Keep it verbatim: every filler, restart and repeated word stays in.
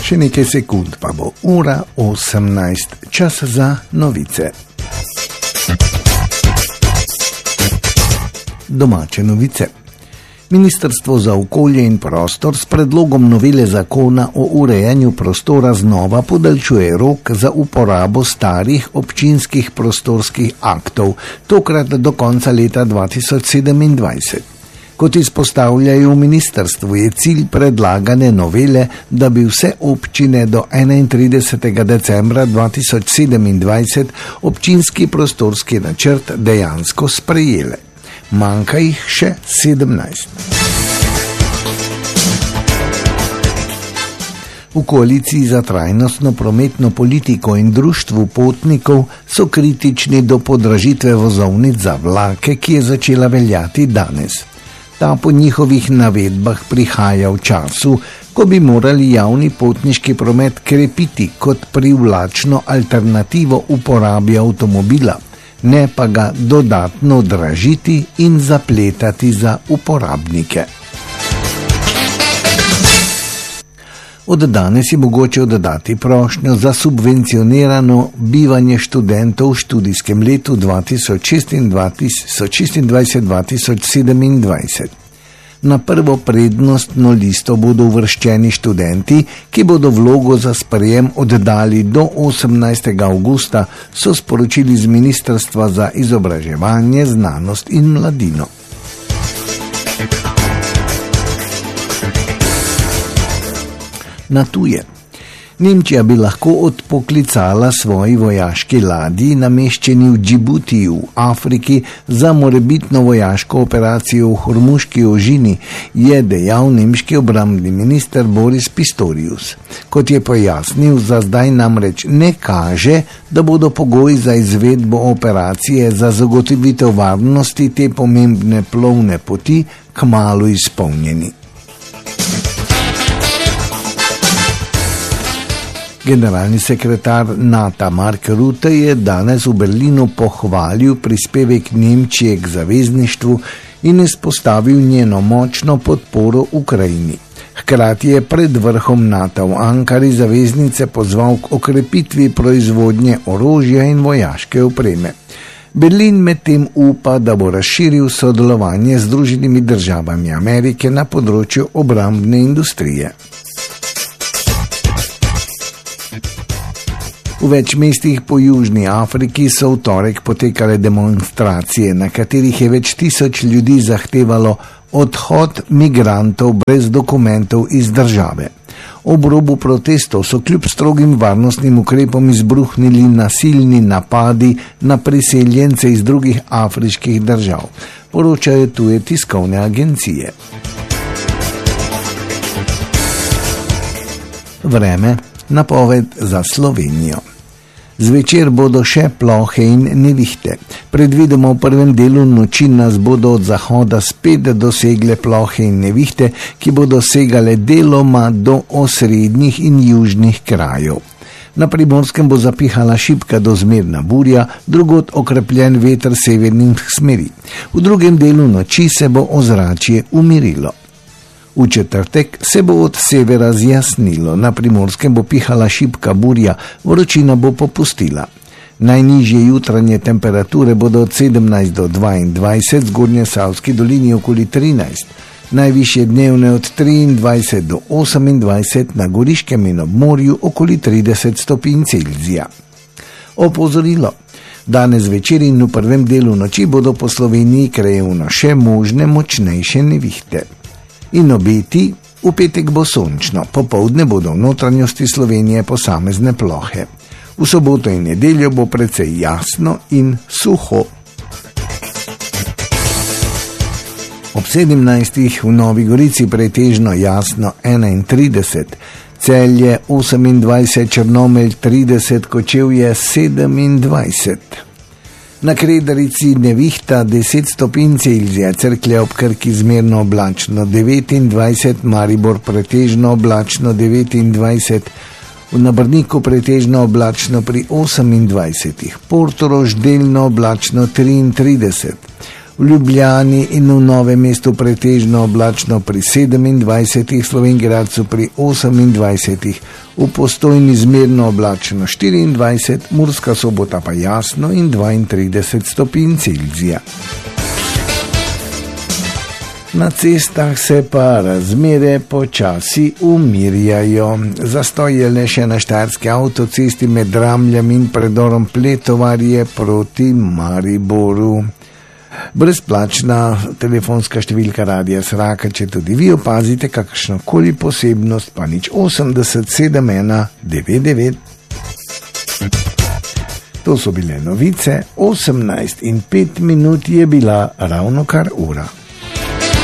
Še nekaj sekund pa bo ura osemnajst, čas za novice. Domače novice. Ministrstvo za okolje in prostor s predlogom novele zakona o urejanju prostora znova podaljšuje rok za uporabo starih občinskih prostorskih aktov, tokrat do konca leta dva tisoč sedemindvajset. Kot izpostavljajo v ministrstvu, je cilj predlagane novele, da bi vse občine do enaintridesetega decembra dva tisoč sedemindvajset občinski prostorski načrt dejansko sprejele. Manjka jih še sedemnajst. V koaliciji za trajnostno prometno politiko in društvu potnikov so kritični do podražitve vozovnic za vlake, ki je začela veljati danes. Ta po njihovih navedbah prihaja v času, ko bi morali javni potniški promet krepiti kot privlačno alternativo uporabi avtomobila, ne pa ga dodatno dražiti in zapletati za uporabnike. Od danes je mogoče oddati prošnjo za subvencionirano bivanje študentov v študijskem letu dva tisoč šestindvajset dva tisoč sedemindvajset. Na prvo prednostno listo bodo uvrščeni študenti, ki bodo vlogo za sprejem oddali do osemnajstega avgusta, so sporočili z Ministrstva za izobraževanje, znanost in mladino. Na tuje. Nemčija bi lahko odpoklicala svoji vojaški ladji, nameščeni v Džibutiju v Afriki, za morebitno vojaško operacijo v Hormuški ožini, je dejal nemški obrambni minister Boris Pistorius. Kot je pojasnil, za zdaj namreč ne kaže, da bodo pogoji za izvedbo operacije za zagotovitev varnosti te pomembne plovne poti kmalu izpolnjeni. Generalni sekretar NATO Mark Rutte je danes v Berlinu pohvalil prispevek Nemčije k zavezništvu in izpostavil njeno močno podporo Ukrajini. Hkrati je pred vrhom NATO v Ankari zaveznice pozval k okrepitvi proizvodnje orožja in vojaške opreme. Berlin medtem upa, da bo razširil sodelovanje z Združenimi državami Amerike na področju obrambne industrije. V več mestih po Južni Afriki so v torek potekale demonstracije, na katerih je več tisoč ljudi zahtevalo odhod migrantov brez dokumentov iz države. Ob robu protestov so kljub strogim varnostnim ukrepom izbruhnili nasilni napadi na priseljence iz drugih afriških držav, poročajo tuje tiskovne agencije. Vreme. Napoved za Slovenijo. Zvečer bodo še plohe in nevihte. Predvidoma v prvem delu noči nas bodo od zahoda spet dosegle plohe in nevihte, ki bodo segale deloma do osrednjih in južnih krajev. Na Primorskem bo zapihala šibka do zmerna burja, drugod okrepljen veter severnih smeri. V drugem delu noči se bo ozračje umirilo. V četrtek se bo od severa zjasnilo, na Primorskem bo pihala šibka burja, vročina bo popustila. Najnižje jutranje temperature bodo od sedemnajst do dvaindvajset, Zgornjesavski dolini okoli trinajst, najvišje dnevne od triindvajset do osemindvajset, na Goriškem in ob morju okoli trideset stopinj Celzija. Opozorilo. Danes večer in v prvem delu noči bodo po Sloveniji krajevno še možne močnejše nevihte. In obeti, v petek bo sončno, popoldne bodo v notranjosti Slovenije posamezne plohe. V soboto in nedeljo bo precej jasno in suho. Ob sedemnajstih v Novi Gorici pretežno jasno enaintrideset, Celje osemindvajset, Črnomelj trideset, Kočevje sedemindvajset. Na Kredarici nevihta deset stopinj Celzija, Cerklje ob Krki zmerno oblačno devetindvajset, Maribor pretežno oblačno devetindvajset, na Brniku pretežno oblačno pri osemindvajset, Portorož delno oblačno triintrideset, v Ljubljani in v Novem mestu pretežno oblačno pri sedemindvajsetih, Slovenj Gradcu pri osemindvajsetih, v Postojni zmerno oblačno štiriindvajset, Murska Sobota pa jasno in dvaintrideset stopinj Celzija. Na cestah se pa razmere počasi umirjajo. Zastoj je le še na štajerski avtocesti med Dramljami in predorom Pletovarje proti Mariboru. Brezplačna telefonska številka Radia Sraka, če tudi vi opazite kakršnokoli posebnost, pa nič osemdeset sedem ena devet devet. To so bile novice, osemnajst in pet minut je bila ravnokar ura.